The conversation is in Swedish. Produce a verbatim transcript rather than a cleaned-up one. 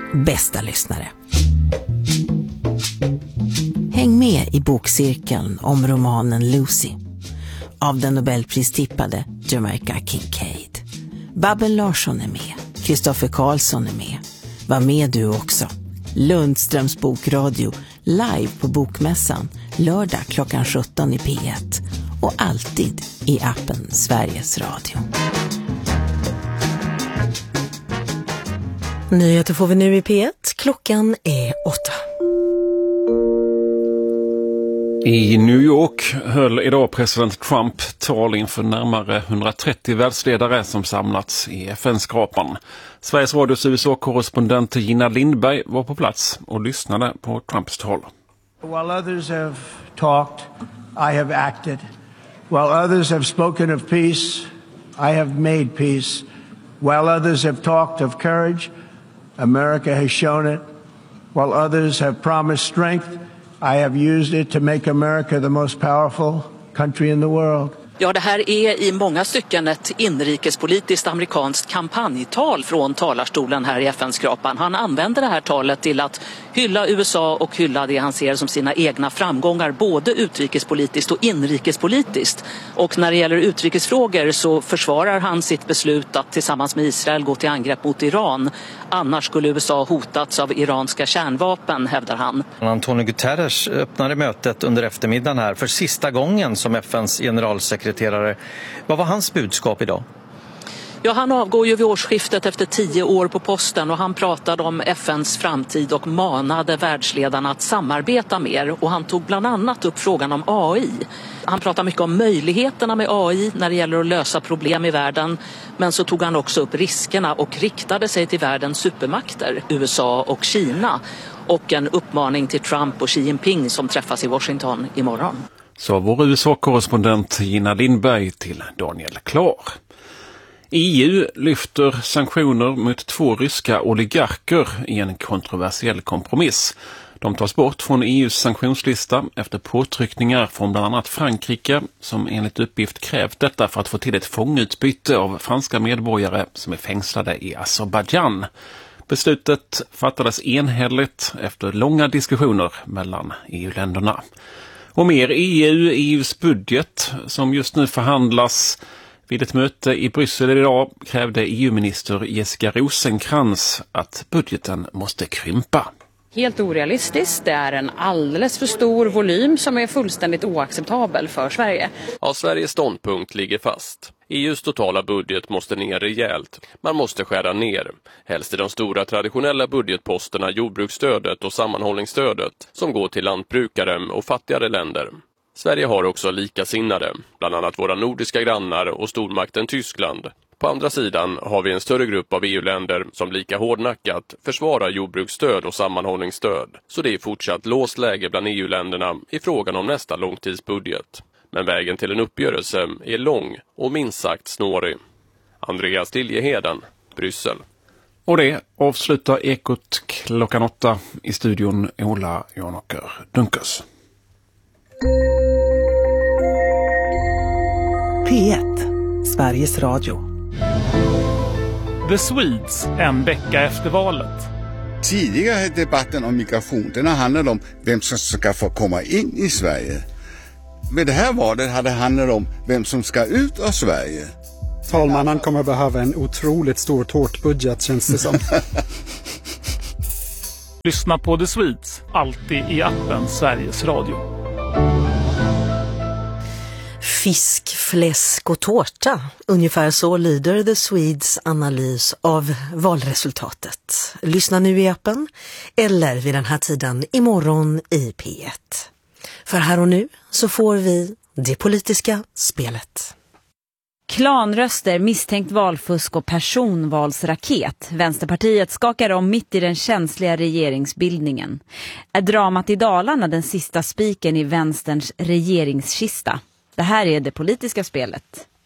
bästa lyssnare. Häng med i bokcirkeln om romanen Lucy av den Nobelpristippade Jamaica Kincaid. Babben Larsson är med, Kristoffer Karlsson är med. Var med du också. Lundströms bokradio live på Bokmässan lördag klockan sjutton i P ett och alltid i appen Sveriges Radio. Nyheter får vi nu i P ett. Klockan är åtta. I New York höll idag president Trump tal inför närmare hundratrettio världsledare som samlats i F N-skrapan. Sveriges Radios U S A-korrespondent Gina Lindberg var på plats och lyssnade på Trumps tal. While others have talked, I have acted. While others have spoken of peace, I have made peace. While others have talked of courage, America has shown it. While others have promised strength, I have used it to make America the most powerful country in the world. Ja, det här är i många stycken ett inrikespolitiskt amerikanskt kampanjtal från talarstolen här i F N-skrapan. Han använder det här talet till att hylla U S A och hylla det han ser som sina egna framgångar, både utrikespolitiskt och inrikespolitiskt. Och när det gäller utrikesfrågor så försvarar han sitt beslut att tillsammans med Israel gå till angrepp mot Iran. Annars skulle U S A hotats av iranska kärnvapen, hävdar han. Antonio Guterres öppnade mötet under eftermiddagen här för sista gången som F N:s generalsekreterare. Vad var hans budskap idag? Ja, han avgår ju vid årsskiftet efter tio år på posten och han pratade om F N:s framtid och manade världsledarna att samarbeta mer. Och han tog bland annat upp frågan om A I. Han pratade mycket om möjligheterna med A I när det gäller att lösa problem i världen. Men så tog han också upp riskerna och riktade sig till världens supermakter, U S A och Kina. Och en uppmaning till Trump och Xi Jinping som träffas i Washington imorgon. Så vår U S A-korrespondent Gina Lindberg till Daniel Klar. E U lyfter sanktioner mot två ryska oligarker i en kontroversiell kompromiss. De tas bort från E U:s sanktionslista efter påtryckningar från bland annat Frankrike som enligt uppgift krävt detta för att få till ett fångutbyte av franska medborgare som är fängslade i Azerbaijan. Beslutet fattades enhälligt efter långa diskussioner mellan E U-länderna. Och mer E U, E U:s budget som just nu förhandlas. Vid ett möte i Bryssel idag krävde E U-minister Jessica Rosenkrantz att budgeten måste krympa. Helt orealistiskt, det är en alldeles för stor volym som är fullständigt oacceptabel för Sverige. Ja, Sveriges ståndpunkt ligger fast. E U:s totala budget måste ner rejält. Man måste skära ner. Helst i de stora traditionella budgetposterna jordbruksstödet och sammanhållningsstödet som går till lantbrukare och fattigare länder. Sverige har också likasinnade, bland annat våra nordiska grannar och stormakten Tyskland. På andra sidan har vi en större grupp av E U-länder som lika hårdnackat försvarar jordbruksstöd och sammanhållningsstöd. Så det är fortsatt låst läge bland E U-länderna i frågan om nästa långtidsbudget. Men vägen till en uppgörelse är lång och minst sagt snårig. Andreas Tiljeheden, Bryssel. Och det avslutar Ekot klockan åtta i studion Ola Janåker Dunkers. P ett, Sveriges Radio. The Swedes, en vecka efter valet. Tidigare debatten om migration, den har handlat om vem som ska få komma in i Sverige. Med det här valet hade det handlat om vem som ska ut av Sverige. Talmannen kommer behöva en otroligt stor tårtbudget, känns det som. Lyssna på The Swedes, alltid i appen Sveriges Radio. Fisk, fläsk och tårta. Ungefär så lyder The Swedes analys av valresultatet. Lyssna nu i appen eller vid den här tiden imorgon i P ett. För här och nu så får vi det politiska spelet. Klanröster, misstänkt valfusk och personvalsraket. Vänsterpartiet skakar om mitt i den känsliga regeringsbildningen. Är dramat i Dalarna den sista spiken i vänsterns regeringskista? Det här är det politiska spelet.